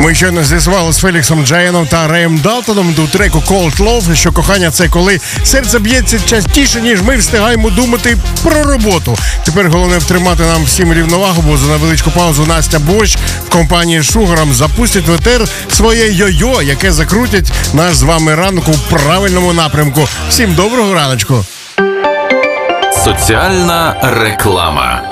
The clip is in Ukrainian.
Ми щойно з'ясували з Феліксом Джаєном та Реєм Далтоном до треку Cold Love, що кохання – це коли серце б'ється частіше, ніж ми встигаємо думати про роботу. Тепер головне втримати нам всім рівновагу, бо за невеличку паузу Настя Борщ в компанії з Шугаром запустить в етер своє йо-йо, яке закрутять наш з вами ранок у правильному напрямку. Всім доброго раночку! Соціальна реклама.